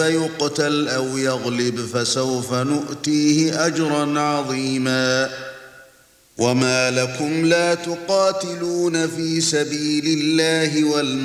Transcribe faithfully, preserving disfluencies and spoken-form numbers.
فيقتل أو يغلب فسوف نؤتيه أجرا عظيما وما لكم لا تقاتلون في سبيل الله والمؤمنين